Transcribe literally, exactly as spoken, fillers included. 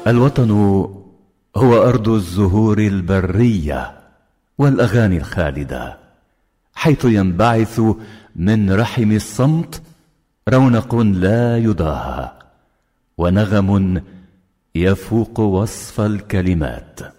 الوطن هو أرض الزهور البرية والأغاني الخالدة، حيث ينبعث من رحم الصمت رونق لا يضاهى، ونغم يفوق وصف الكلمات.